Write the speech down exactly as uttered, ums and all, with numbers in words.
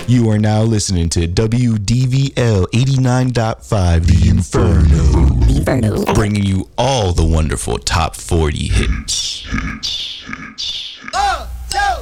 You are now listening to W D V L eighty-nine point five, The Inferno. The Inferno. Bringing you all the wonderful top forty hits. One, two,